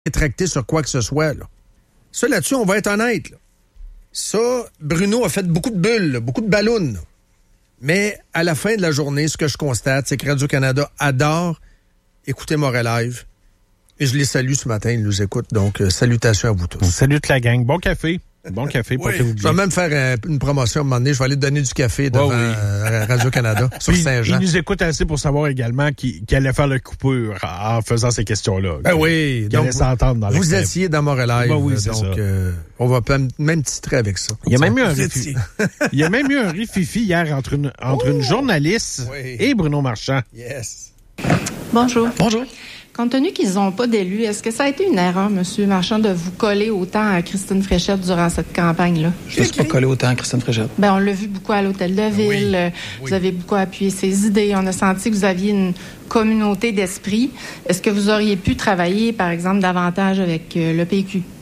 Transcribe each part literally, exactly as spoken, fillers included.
rétracté sur quoi que ce soit. Là. Ça, là-dessus, on va être honnête. Là. Ça, Bruno a fait beaucoup de bulles, là, beaucoup de ballons. Là. Mais à la fin de la journée, ce que je constate, c'est que Radio-Canada adore écouter Montréal Live. Et je les salue ce matin, ils nous écoutent. Donc, euh, salutations à vous tous. Salut toute la gang. Bon café. Bon café, oui, je vais même faire euh, une promotion à un moment donné. Je vais aller te donner du café devant oh oui. euh, Radio-Canada sur Puis, Saint-Jean. Il nous écoute assez pour savoir également qu'il, qu'il allait faire la coupure en faisant ces questions-là. Ben oui. Qu'il donc, allait s'entendre dans vous étiez dans Montréal Live. Ben oui, c'est donc, euh, on va même titrer avec ça. Il y a même eu un rififi. Il y a même eu un rififi hier entre une, entre oh! une journaliste oui. et Bruno Marchand. Yes. Bonjour. Bonjour. Compte tenu qu'ils n'ont pas d'élus, est-ce que ça a été une erreur, M. Marchand, de vous coller autant à Christine Fréchette durant cette campagne-là? Je ne me suis pas collé autant à Christine Fréchette. Ben, on l'a vu beaucoup à l'Hôtel de Ville. Oui. Vous oui. avez beaucoup appuyé ses idées. On a senti que vous aviez une communauté d'esprit. Est-ce que vous auriez pu travailler, par exemple, davantage avec euh, le P Q?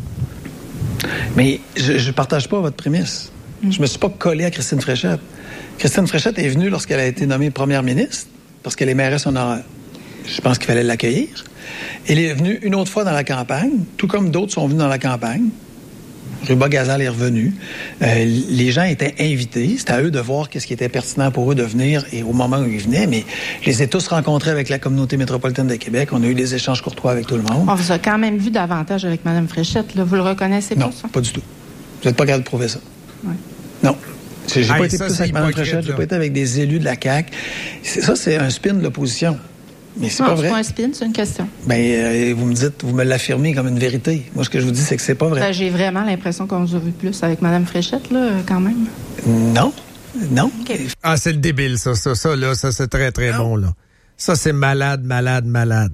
Mais je ne partage pas votre prémisse. Mm. Je me suis pas collé à Christine Fréchette. Christine Fréchette est venue lorsqu'elle a été nommée première ministre, parce qu'elle est mairesse honoraire. Je pense qu'il fallait l'accueillir. Elle est venue une autre fois dans la campagne, tout comme d'autres sont venus dans la campagne. Ruba Gazal est revenu. Euh, les gens étaient invités. C'était à eux de voir qu'est-ce qui était pertinent pour eux de venir et au moment où ils venaient. Mais je les ai tous rencontrés avec la communauté métropolitaine de Québec. On a eu des échanges courtois avec tout le monde. On vous a quand même vu davantage avec Mme Fréchette. Là. Vous le reconnaissez pas, non, ça? Non, pas du tout. Vous n'êtes pas capable de prouver ça. Ouais. Non. J'ai, j'ai Aïe, pas été ça, plus avec Mme Fréchette. J'ai pas été avec des élus de la C A Q. C'est, ça, c'est un spin de l'opposition. Mais c'est non, pas vrai. C'est pas un spin, c'est une question. Ben, euh, vous me dites, vous me l'affirmez comme une vérité. Moi, ce que je vous dis, c'est que c'est pas vrai. Ben, j'ai vraiment l'impression qu'on vous a vu plus avec Mme Fréchette, là, quand même. Non. Non. Okay. Ah, c'est le débile, ça. Ça, ça, là, ça, c'est très, très non. bon, là. Ça, c'est malade, malade, malade.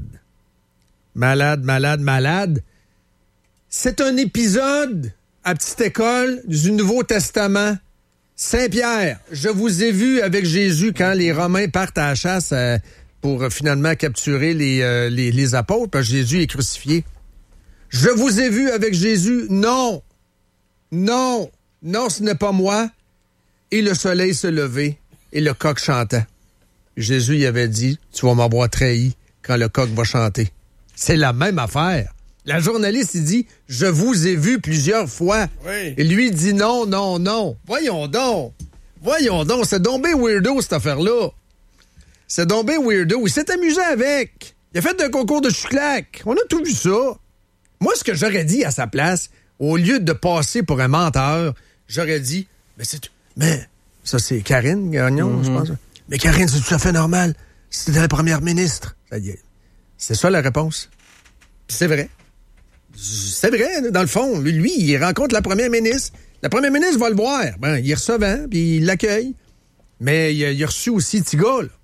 Malade, malade, malade. C'est un épisode à Petite École du Nouveau Testament. Saint-Pierre, je vous ai vu avec Jésus quand les Romains partent à la chasse euh, pour euh, finalement capturer les, euh, les, les apôtres, parce que Jésus est crucifié. Je vous ai vu avec Jésus. Non. Non. Non, ce n'est pas moi. Et le soleil se levait et le coq chantait. Jésus y avait dit, tu vas m'avoir trahi quand le coq va chanter. C'est la même affaire. La journaliste, il dit, je vous ai vu plusieurs fois. Oui. Et lui, il dit non, non, non. Voyons donc. Voyons donc. C'est donc bien weirdo, cette affaire-là. C'est donc bien weirdo. Il s'est amusé avec. Il a fait un concours de chouclac. On a tout vu ça. Moi, ce que j'aurais dit à sa place, au lieu de passer pour un menteur, j'aurais dit, mais c'est, mais, ça c'est Karine Gagnon, mm-hmm. je pense. Mais Karine, c'est tout à fait normal. C'était la première ministre. C'est ça la réponse. Puis c'est vrai. C'est vrai, dans le fond. Lui, lui, il rencontre la première ministre. La première ministre va le voir. Ben, il est recevant, puis il l'accueille. Mais il a, il a reçu aussi Tiga, là.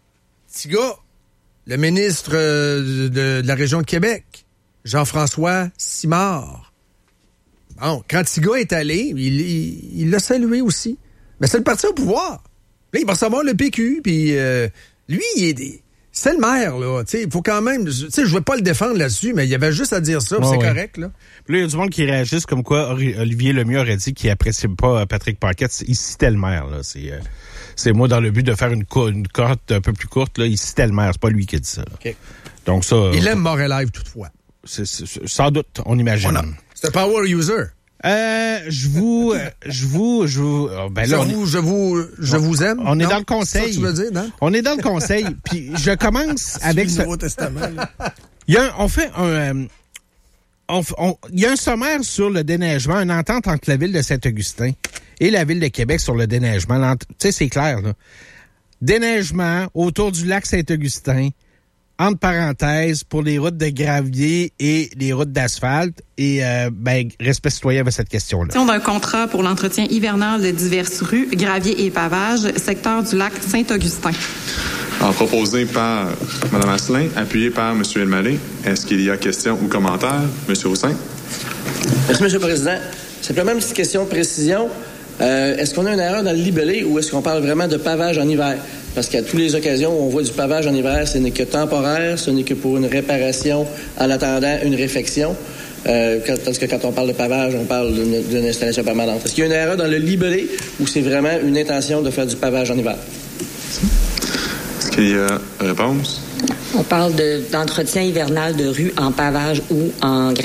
Tiga, le ministre de, de, de la région de Québec, Jean-François Simard. Bon, quand Tiga est allé, il, il, il l'a salué aussi. Mais c'est le parti au pouvoir. Là, il va recevoir le P Q, puis euh, lui, il est des... C'est le maire, là. Tu sais, il faut quand même... Tu sais, je veux pas le défendre là-dessus, mais il y avait juste à dire ça, oh, c'est oui. correct, là. Puis là, il y a du monde qui réagisse comme quoi Olivier Lemieux aurait dit qu'il apprécie pas Patrick Paquette. Il citait le maire, là. C'est, euh, c'est moi, dans le but de faire une, co- une cote un peu plus courte, là, il citait le maire. C'est pas lui qui a dit ça. OK. Donc ça... Il aime Montréal Live, toutefois. C'est, c'est, c'est, sans doute, on imagine. Voilà. C'est un power user. Euh, je vous, je vous, je vous, ben là, je vous, je vous, je vous aime. On est non? dans le conseil. C'est ça que tu veux dire, non? On est dans le conseil. Puis je commence avec ce Nouveau Testament. Il y a, un, on fait un, on, on, il y a un sommaire sur le déneigement, une entente entre la ville de Saint-Augustin et la ville de Québec sur le déneigement. Tu sais, c'est clair, là. Déneigement autour du lac Saint-Augustin. Entre parenthèses, pour les routes de gravier et les routes d'asphalte. Et, euh, ben, respect citoyen avec cette question-là. On a un contrat pour l'entretien hivernal de diverses rues, gravier et pavage, secteur du lac Saint-Augustin. Alors, proposé par Mme Asselin, appuyé par M. Elmaleh. Est-ce qu'il y a questions ou commentaires? M. Roussin. Merci, M. le Président. Simplement une petite question de précision. Euh, est-ce qu'on a une erreur dans le libellé ou est-ce qu'on parle vraiment de pavage en hiver? Parce qu'à toutes les occasions où on voit du pavage en hiver, ce n'est que temporaire, ce n'est que pour une réparation en attendant une réfection. Euh, quand, parce que quand on parle de pavage, on parle d'une, d'une installation permanente. Est-ce qu'il y a une erreur dans le libellé ou c'est vraiment une intention de faire du pavage en hiver? Est-ce qu'il y a réponse? On parle de, d'entretien hivernal de rue en pavage ou en